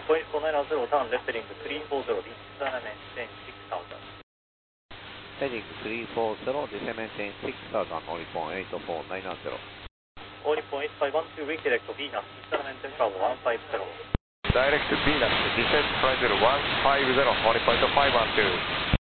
Point 490, turn left heading 340, descend and maintain 6000. Heading 340, descend and maintain 6000, only point 84990. Only point 8512, redirect to Venus, descend and maintain travel 150. Direct to Venus, descent flight 150, only point 512.